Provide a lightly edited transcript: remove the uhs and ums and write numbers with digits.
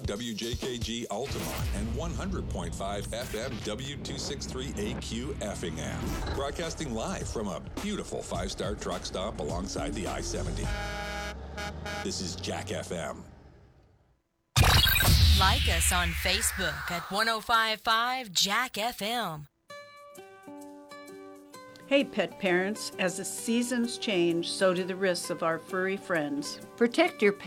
WJKG Altamont and 100.5 FM W263AQ Effingham. Broadcasting live from a beautiful five-star truck stop alongside the I-70. This is Jack FM. Like us on Facebook at 105.5 Jack FM. Hey, pet parents, as the seasons change, so do the risks of our furry friends. Protect your